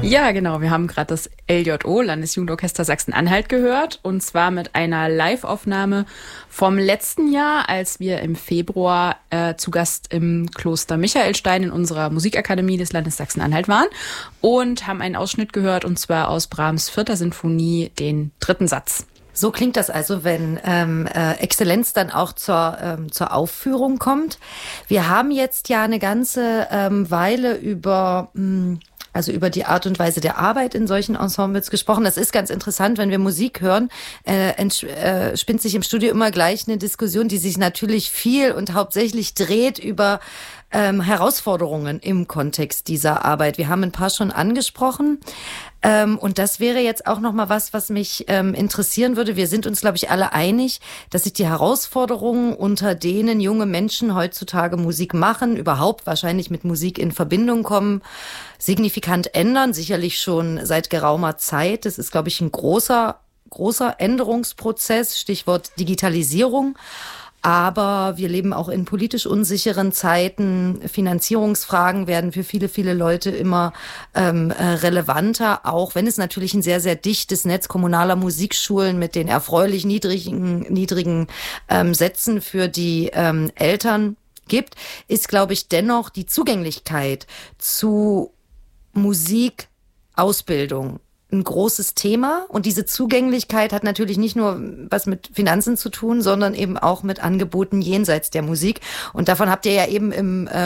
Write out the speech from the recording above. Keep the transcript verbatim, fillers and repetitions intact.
Ja, genau. Wir haben gerade das L J O, Landesjugendorchester Sachsen-Anhalt, gehört. Und zwar mit einer Live-Aufnahme vom letzten Jahr, als wir im Februar äh, zu Gast im Kloster Michaelstein in unserer Musikakademie des Landes Sachsen-Anhalt waren. Und haben einen Ausschnitt gehört, und zwar aus Brahms' Vierter Sinfonie, den dritten Satz. So klingt das also, wenn ähm, äh, Exzellenz dann auch zur, ähm, zur Aufführung kommt. Wir haben jetzt ja eine ganze ähm, Weile über... Mh, also über die Art und Weise der Arbeit in solchen Ensembles gesprochen. Das ist ganz interessant, wenn wir Musik hören, äh, ents- äh, spinnt sich im Studio immer gleich eine Diskussion, die sich natürlich viel und hauptsächlich dreht über ähm, Herausforderungen im Kontext dieser Arbeit. Wir haben ein paar schon angesprochen. Ähm, und das wäre jetzt auch nochmal was, was mich ähm, interessieren würde. Wir sind uns, glaube ich, alle einig, dass sich die Herausforderungen, unter denen junge Menschen heutzutage Musik machen, überhaupt wahrscheinlich mit Musik in Verbindung kommen, signifikant ändern. Sicherlich schon seit geraumer Zeit. Das ist, glaube ich, ein großer, großer Änderungsprozess. Stichwort Digitalisierung. Aber wir leben auch in politisch unsicheren Zeiten. Finanzierungsfragen werden für viele, viele Leute immer ähm, relevanter, auch wenn es natürlich ein sehr, sehr dichtes Netz kommunaler Musikschulen mit den erfreulich niedrigen, niedrigen ähm, Sätzen für die ähm, Eltern gibt, ist, glaube ich, dennoch die Zugänglichkeit zu Musikausbildung ein großes Thema. Und diese Zugänglichkeit hat natürlich nicht nur was mit Finanzen zu tun, sondern eben auch mit Angeboten jenseits der Musik. Und davon habt ihr ja eben im